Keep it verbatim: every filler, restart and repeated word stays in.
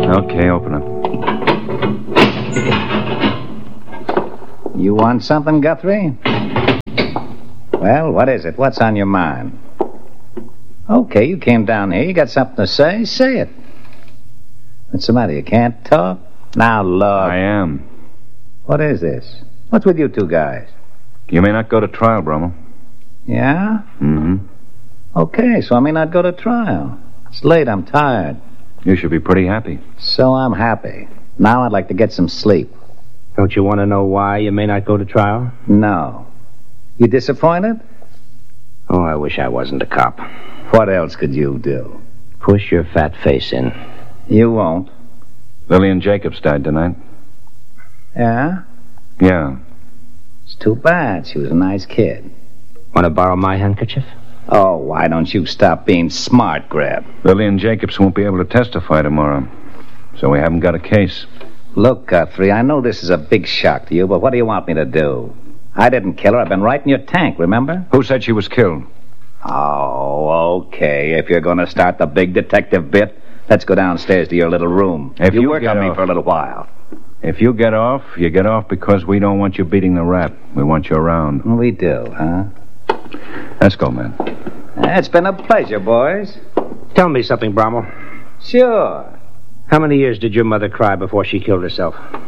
Okay, open it. You want something, Guthrie? Well, what is it? What's on your mind? Okay, you came down here. You got something to say? Say it. What's the matter? You can't talk? Now, look. I am. What is this? What's with you two guys? You may not go to trial, Brummel. Yeah? Mm-hmm. Okay, so I may not go to trial. It's late. I'm tired. You should be pretty happy. So I'm happy. Now I'd like to get some sleep. Don't you want to know why you may not go to trial? No. You disappointed? Oh, I wish I wasn't a cop. What else could you do? Push your fat face in. You won't. Lillian Jacobs died tonight. Yeah? Yeah. It's too bad. She was a nice kid. Want to borrow my handkerchief? Oh, why don't you stop being smart, Grab? Lillian Jacobs won't be able to testify tomorrow, so we haven't got a case. Look, Guthrie, I know this is a big shock to you, but what do you want me to do? I didn't kill her. I've been right in your tank, remember? Who said she was killed? Oh, okay. If you're going to start the big detective bit, let's go downstairs to your little room. If you, you work get on me off- for a little while. If you get off, you get off because we don't want you beating the rap. We want you around. We do, huh? Let's go, man. It's been a pleasure, boys. Tell me something, Brummel. Sure. How many years did your mother cry before she killed herself?